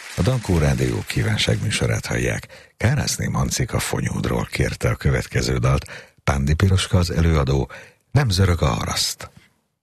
A Dankó Rádió kívánságműsorát hallják. Kárászné Mancik a Fonyódról kérte a következő dalt. Pándi Piroska az előadó, Nem zörög a haraszt.